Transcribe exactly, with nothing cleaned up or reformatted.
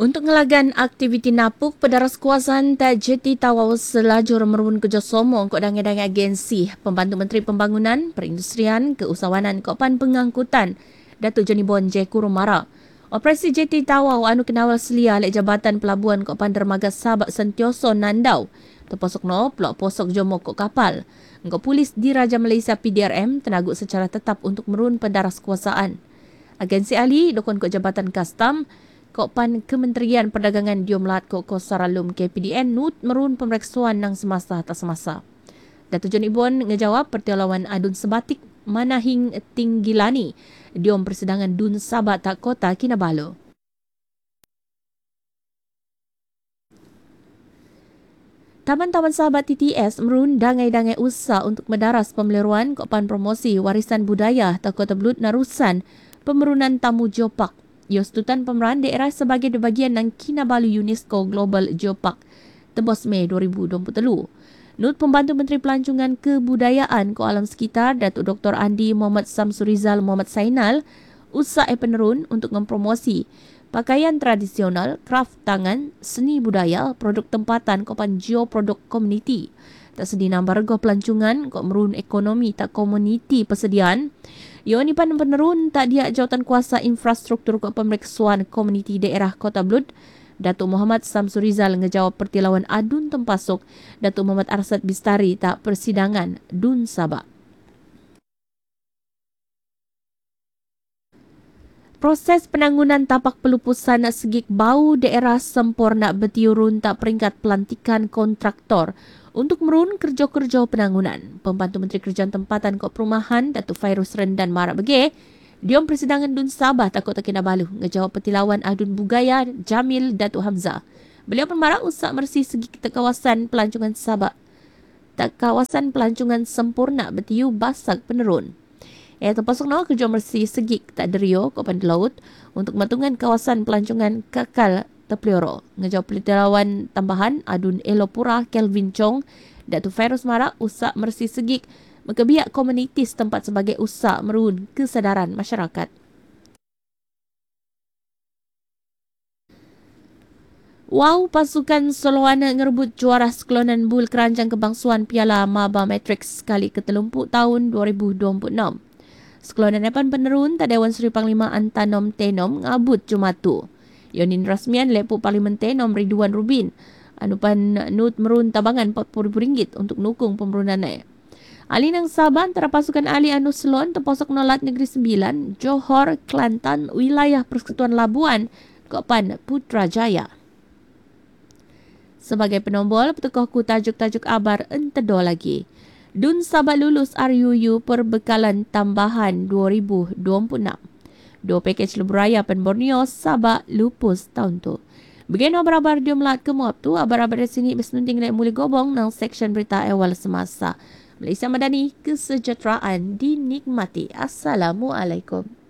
Untuk ngelagan aktiviti napuk, pedaras kuasaan tak jeti tawau selajur merun kerjasama untuk dangai-dangai agensi Pembantu Menteri Pembangunan, Perindustrian, Keusahawanan, Kopan Pengangkutan, Datuk Johnny Bon J. Kurumara. Operasi jeti tawau anu kenawal selia oleh Jabatan Pelabuhan Kopan Dermaga Sabak Sentioso Nandau. Terposok no, pelok posok jomo kok kapal. Engkau polis di Raja Malaysia P D R M tenagut secara tetap untuk merun pedaras kuasaan. Agensi ahli dokon kok Jabatan Kastam, Kopan Kementerian Perdagangan Diomlat Kok Kosaralum K P D N nut merun pemeriksaan nang semasa tak semasa. Datuk Johnny Bon ngejawab pertilawan adun sebatik Manahing Tinggilani diom persidangan Dun Sabak Tak Kota Kinabalu. Taman-taman sahabat T T S merun dangai-dangai usaha untuk mendaras pemeliruan Kopan Promosi Warisan Budaya Tak Kota Belut Narusan Pemerunan Tamu Geopark. Yostutan pemeran daerah sebagai bahagian ng Kinabalu UNESCO Global Geopark tebos Mei dua ribu dua puluh tiga. Nut Pembantu Menteri Pelancongan Kebudayaan Ko Alam Sekitar Datuk Doktor Andi Muhammad Samsurizal Muhammad Sainal usaha penerun untuk mempromosi pakaian tradisional, kraft tangan, seni budaya, produk tempatan Kopan Geoproduk Community. Tak sedi nambah rego pelancongan kok merun ekonomi tak komuniti persediaan. Yo ni pan penerun tak dia jawatan kuasa infrastruktur kok pemeriksaan komuniti daerah Kota Belud. Datuk Muhammad Samsurizal ngejawab pertilawan adun tempasok Datuk Muhammad Arsad Bistari tak persidangan Dun Sabak. Proses penangunan tapak pelupusan segik bau daerah sempurna betiurun tak peringkat pelantikan kontraktor untuk merun kerja-kerja penangunan. Pembantu Menteri Kerjaan Tempatan Kok Perumahan Datuk Fairuz Rendan Marak Bege, diom persidangan Dun Sabah Takut Kinabalu ngejawab petilawan adun Bugaya Jamil Datuk Hamzah. Beliau pemarak usak mersih segi kawasan pelancongan Sabah. Tak kawasan pelancongan sempurna betiu basak penerun. Eh terpasuk no kerja mersih segi tak derio Kopan Laut untuk matungan kawasan pelancongan Kakal Teplioro. Ngejawab petilawan tambahan adun Elopura Kelvin Chong Datuk Fairuz Marak usak mersih segi Mekebiak komuniti setempat sebagai usaha merun kesedaran masyarakat. Wow, pasukan Soloana ngerebut juara seklonan bul keranjang kebangsuan Piala Maba Matrix kali ketelumpuk tahun dua ribu dua puluh enam. Seklonan Epan Penerun tak Dewan Seri Panglima Antanom Tenom ngabut Jumatu. Yonin rasmian Lepu Parlimen Tenom Ridwan Rubin. Anupan nut merun tabangan empat puluh ribu ringgit untuk nukung pemberunan. Ali nang Sabah antara pasukan Ali anu Selon terposok nolat Negeri Sembilan, Johor, Kelantan, wilayah Persekutuan Labuan, Kopan Putrajaya. Sebagai penombol, petukohku tajuk-tajuk abar entedo lagi. Dun Sabah lulus R U U perbekalan tambahan dua ribu dua puluh enam. Dua pakej leburaya pen Borneo, Sabah lupus tahun tu. Begini abar-abar diomlat kemuap tu, abar-abar dari sini bersenunting dan muli gobong nang seksyen berita awal semasa. Malaysia Madani, kesejahteraan dinikmati. Assalamualaikum.